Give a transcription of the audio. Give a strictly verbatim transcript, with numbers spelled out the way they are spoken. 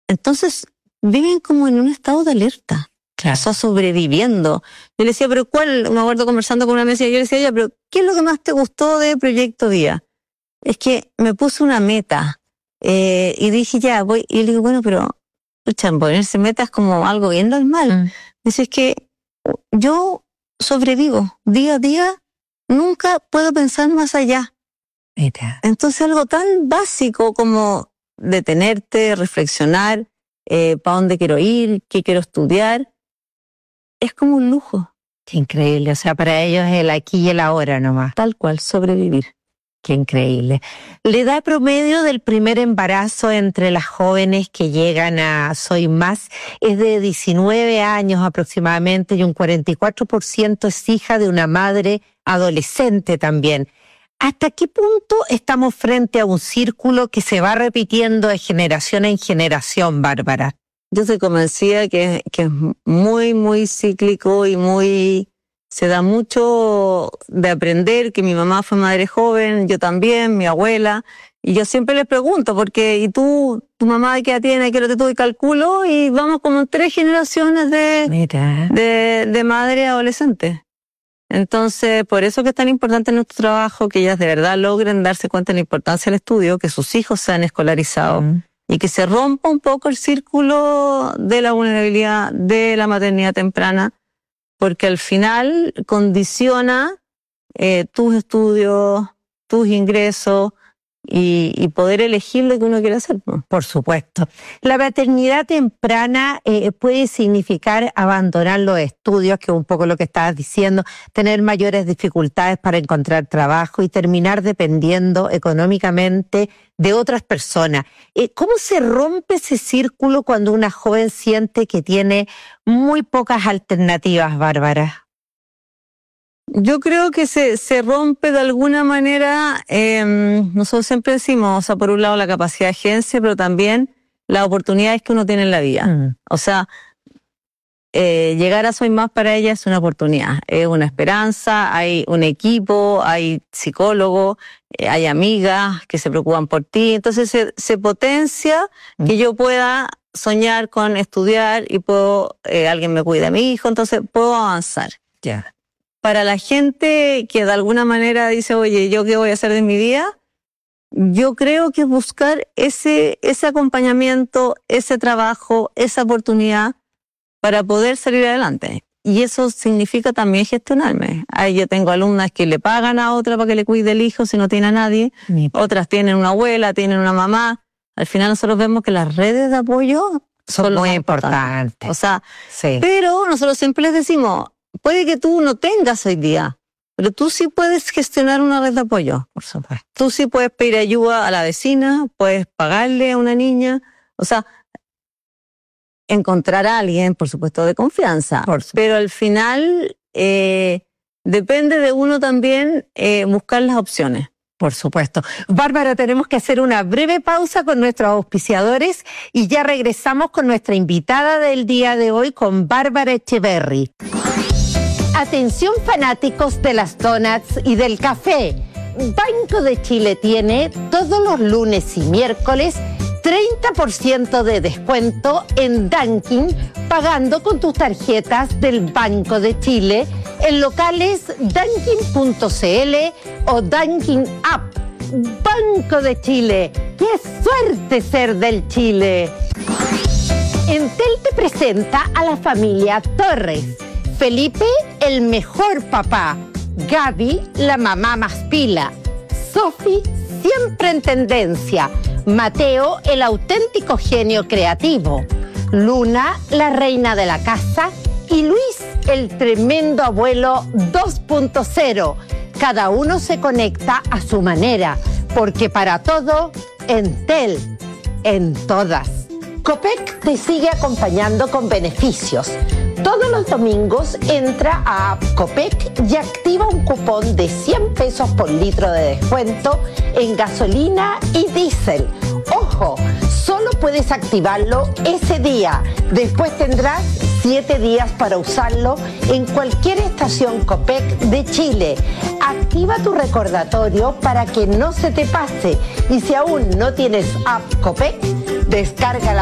Entonces viven como en un estado de alerta. Claro. O sea, sobreviviendo. Yo le decía, pero ¿cuál? Me acuerdo conversando con una mesa y yo le decía, ya, pero ¿qué es lo que más te gustó de Proyecto Día? Es que me puse una meta eh, y dije, ya, voy. Y le digo, bueno, pero, escucha, ponerse metas como algo bien normal. Mm. Dice, es que yo sobrevivo día a día, nunca puedo pensar más allá. Mira. Entonces, algo tan básico como detenerte, reflexionar, eh, para dónde quiero ir, qué quiero estudiar, es como un lujo. Qué increíble, o sea, para ellos es el aquí y el ahora nomás. Tal cual, sobrevivir. Qué increíble. La edad promedio del primer embarazo entre las jóvenes que llegan a Soy Más es de diecinueve años aproximadamente y un cuarenta y cuatro por ciento es hija de una madre adolescente también. ¿Hasta qué punto estamos frente a un círculo que se va repitiendo de generación en generación, Bárbara? Yo estoy convencida que, que es muy, muy cíclico y muy... Se da mucho de aprender, que mi mamá fue madre joven, yo también, mi abuela. Y yo siempre les pregunto, porque, ¿y tú, tu mamá qué edad tiene, qué edad tú? Y calculo, y vamos como en tres generaciones de, Mira. de, de madre adolescente. Entonces, por eso que es tan importante nuestro trabajo, que ellas de verdad logren darse cuenta de la importancia del estudio, que sus hijos sean escolarizados. Mm. Y que se rompa un poco el círculo de la vulnerabilidad de la maternidad temprana, porque al final condiciona eh, tus estudios, tus ingresos y, y poder elegir lo que uno quiere hacer. Por supuesto. La maternidad temprana eh, puede significar abandonar los estudios, que es un poco lo que estabas diciendo, tener mayores dificultades para encontrar trabajo y terminar dependiendo económicamente de otras personas. Eh, ¿Cómo se rompe ese círculo cuando una joven siente que tiene muy pocas alternativas, Bárbara? Yo creo que se, se rompe de alguna manera, eh, nosotros siempre decimos, o sea, por un lado la capacidad de agencia, pero también las oportunidades que uno tiene en la vida. Mm. O sea, eh, llegar a Soy Más para ella es una oportunidad, es una esperanza, hay un equipo, hay psicólogos, eh, hay amigas que se preocupan por ti, entonces se, se potencia mm. que yo pueda soñar con estudiar y puedo, eh, alguien me cuida a mi hijo, entonces puedo avanzar. Ya. Yeah. Para la gente que de alguna manera dice, oye, ¿yo qué voy a hacer de mi vida? Yo creo que buscar ese, ese acompañamiento, ese trabajo, esa oportunidad para poder salir adelante. Y eso significa también gestionarme. Ahí yo tengo alumnas que le pagan a otra para que le cuide el hijo si no tiene a nadie. Sí. Otras tienen una abuela, tienen una mamá. Al final nosotros vemos que las redes de apoyo son, son muy importantes. importantes. O sea, sí. Pero nosotros siempre les decimos, puede que tú no tengas hoy día, pero tú sí puedes gestionar una red de apoyo. Por supuesto. Tú sí puedes pedir ayuda a la vecina, puedes pagarle a una niña, o sea, encontrar a alguien, por supuesto, de confianza. Por supuesto. Pero al final eh, depende de uno también eh, buscar las opciones. Por supuesto. Bárbara, tenemos que hacer una breve pausa con nuestros auspiciadores y ya regresamos con nuestra invitada del día de hoy, con Bárbara Echeverry. Atención fanáticos de las donuts y del café. Banco de Chile tiene todos los lunes y miércoles treinta por ciento de descuento en Dunkin' pagando con tus tarjetas del Banco de Chile en locales dunkin punto c l o Dunkin' App. Banco de Chile, ¡qué suerte ser del Chile! Entel te presenta a la familia Torres. Felipe, el mejor papá. Gaby, la mamá más pila. Sofi, siempre en tendencia. Mateo, el auténtico genio creativo. Luna, la reina de la casa. Y Luis, el tremendo abuelo dos punto cero. Cada uno se conecta a su manera, porque para todo, Entel, en todas. Copec te sigue acompañando con beneficios. Todos los domingos entra a Copec y activa un cupón de cien pesos por litro de descuento en gasolina y diésel. ¡Ojo! Solo puedes activarlo ese día. Después tendrás siete días para usarlo en cualquier estación Copec de Chile. Activa tu recordatorio para que no se te pase. Y si aún no tienes app Copec, descárgala